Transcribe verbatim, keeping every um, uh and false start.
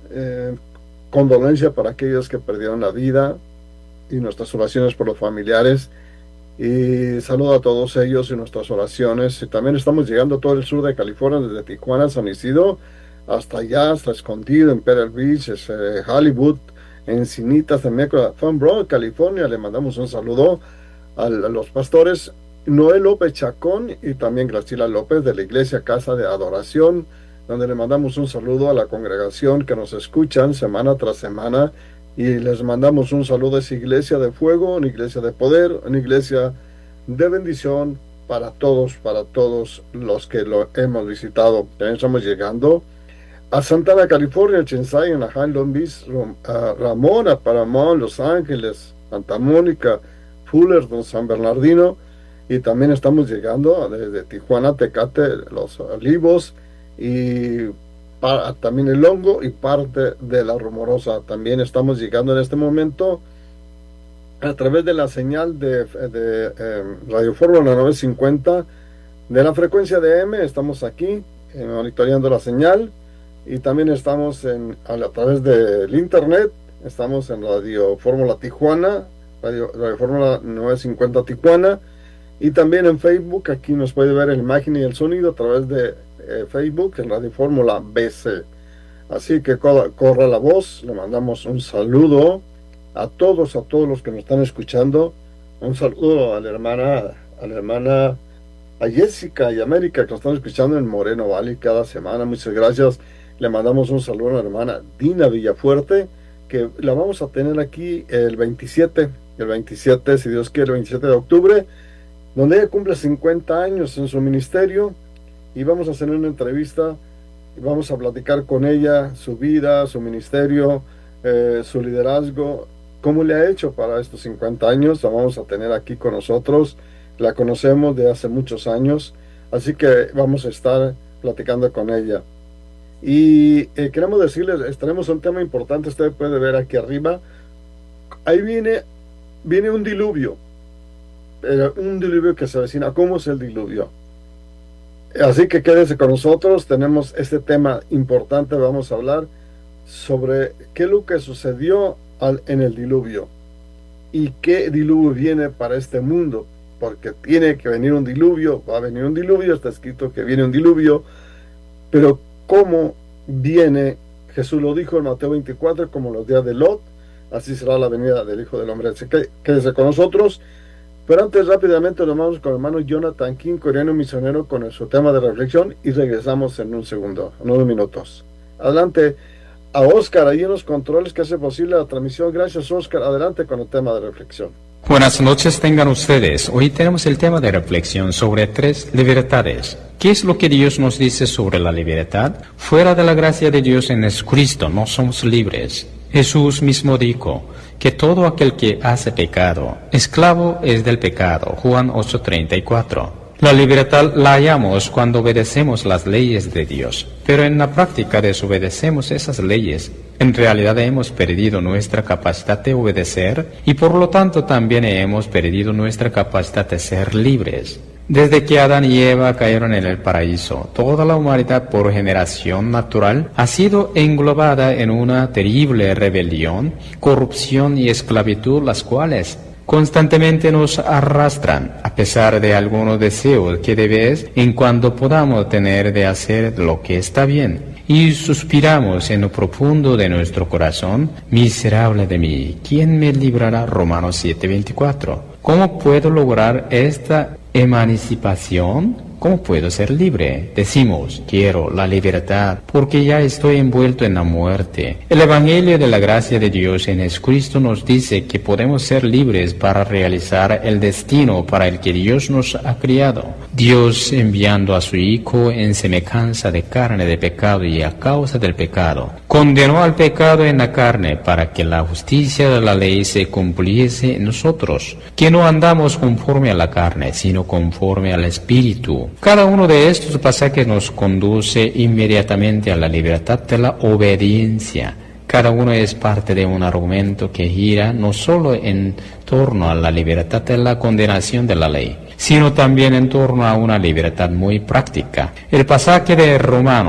eh, condolencia para aquellos que perdieron la vida y nuestras oraciones por los familiares. Y saludo a todos ellos y nuestras oraciones. Y también estamos llegando a todo el sur de California, desde Tijuana, San Isidro, hasta allá, hasta Escondido, en Pebble Beach, es, eh, Hollywood, Encinitas, en Fun California. Le mandamos un saludo a, a los pastores Noel López Chacón y también Graciela López de la Iglesia Casa de Adoración, donde le mandamos un saludo a la congregación que nos escuchan semana tras semana. Y les mandamos un saludo a esa iglesia de fuego, una iglesia de poder, una iglesia de bendición para todos, para todos los que lo hemos visitado. También estamos llegando a Santana, California, Chensay, Anaheim, Long Beach, a Ramona, Paramount, Los Ángeles, Santa Mónica, Fullerton, San Bernardino. Y también estamos llegando desde Tijuana, Tecate, Los Olivos y para, también el Hongo y parte de La Rumorosa. También estamos llegando en este momento a través de la señal de, de eh, Radio Fórmula novecientos cincuenta de la frecuencia de M. Estamos aquí eh, monitoreando la señal y también estamos en, a, a través del internet. Estamos en Radio Fórmula Tijuana, Radio, Radio Fórmula novecientos cincuenta Tijuana, y también en Facebook. Aquí nos puede ver la imagen y el sonido a través de Eh, Facebook en Radio Fórmula B C. Así que corra, corra la voz. Le mandamos un saludo a todos, a todos los que nos están escuchando. Un saludo a la hermana, a la hermana, a Jessica y América, que nos están escuchando en Moreno Valley cada semana. Muchas gracias. Le mandamos un saludo a la hermana Dina Villafuerte, que la vamos a tener aquí el veintisiete, el veintisiete, si Dios quiere, el veintisiete de octubre, donde ella cumple cincuenta años en su ministerio. Y vamos a hacer una entrevista y vamos a platicar con ella su vida, su ministerio, eh, su liderazgo, cómo le ha hecho para estos cincuenta años. La vamos a tener aquí con nosotros. La conocemos de hace muchos años, así que vamos a estar platicando con ella. Y eh, queremos decirles, tenemos un tema importante. Usted puede ver aquí arriba, ahí viene, viene un diluvio, pero un diluvio que se avecina. ¿Cómo es el diluvio? Así que quédese con nosotros. Tenemos este tema importante. Vamos a hablar sobre qué es lo que sucedió al, en el diluvio y qué diluvio viene para este mundo, porque tiene que venir un diluvio. Va a venir un diluvio, está escrito que viene un diluvio, pero cómo viene, Jesús lo dijo en Mateo veinticuatro, como los días de Lot, así será la venida del Hijo del Hombre. Así que quédese con nosotros. Pero antes, rápidamente, nos vamos con el hermano Jonathan King, coreano misionero, con el, su tema de reflexión, y regresamos en un segundo, en unos minutos. Adelante a Oscar, ahí en los controles, que hace posible la transmisión. Gracias, Oscar. Adelante con el tema de reflexión. Buenas noches tengan ustedes. Hoy tenemos el tema de reflexión sobre tres libertades. ¿Qué es lo que Dios nos dice sobre la libertad? Fuera de la gracia de Dios en Jesucristo no somos libres. Jesús mismo dijo que todo aquel que hace pecado, esclavo es del pecado. Juan ocho treinta y cuatro. La libertad la hallamos cuando obedecemos las leyes de Dios, pero en la práctica desobedecemos esas leyes. En realidad hemos perdido nuestra capacidad de obedecer y por lo tanto también hemos perdido nuestra capacidad de ser libres. Desde que Adán y Eva cayeron en el paraíso, toda la humanidad por generación natural ha sido englobada en una terrible rebelión, corrupción y esclavitud, las cuales constantemente nos arrastran, a pesar de algunos deseos que de vez en cuando podamos tener de hacer lo que está bien. Y suspiramos en lo profundo de nuestro corazón: miserable de mí, ¿quién me librará? Romanos siete veinticuatro. ¿Cómo puedo lograr esta emancipación? ¿Cómo puedo ser libre? Decimos, quiero la libertad, porque ya estoy envuelto en la muerte. El Evangelio de la gracia de Dios en Jesucristo nos dice que podemos ser libres para realizar el destino para el que Dios nos ha criado. Dios, enviando a su Hijo en semejanza de carne de pecado y a causa del pecado, condenó al pecado en la carne para que la justicia de la ley se cumpliese en nosotros, que no andamos conforme a la carne, sino conforme al Espíritu. Cada uno de estos pasajes nos conduce inmediatamente a la libertad de la obediencia. Cada uno es parte de un argumento que gira no solo en torno a la libertad de la condenación de la ley, sino también en torno a una libertad muy práctica. El pasaje de Romanos